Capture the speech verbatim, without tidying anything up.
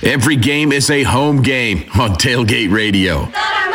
Every game is a home game on Tailgate Radio.